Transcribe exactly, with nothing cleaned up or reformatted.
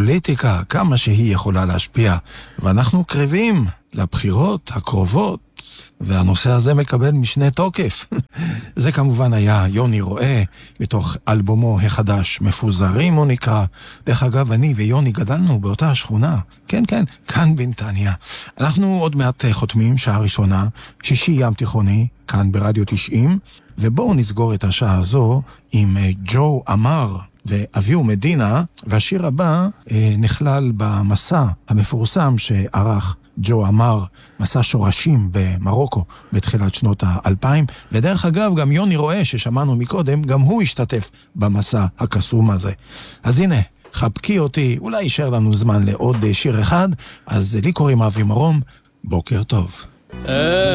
הפוליטיקה, כמה שהיא יכולה להשפיע, ואנחנו קרבים לבחירות הקרובות, והנושא הזה מקבל משנה תוקף. זה כמובן היה יוני רואה, בתוך אלבומו החדש, מפוזרים הוא נקרא. דרך אגב, אני ויוני גדלנו באותה השכונה. כן, כן, כאן בנתניה. אנחנו עוד מעט חותמים, שעה ראשונה, שישי ים תיכוני, כאן ברדיו תשעים, ובואו נסגור את השעה הזו עם ג'ו אמר ואביו מדינה, והשיר הבא אה, נכלל במסע המפורסם שערך ג'ו אמר, מסע שורשים במרוקו בתחילת שנות האלפיים, ודרך אגב גם יוני רואה ששמענו מקודם, גם הוא השתתף במסע הקסום הזה. אז הנה, חבקי אותי, אולי יישאר לנו זמן לעוד שיר אחד, אז לי קוראים אבי מרום, בוקר טוב.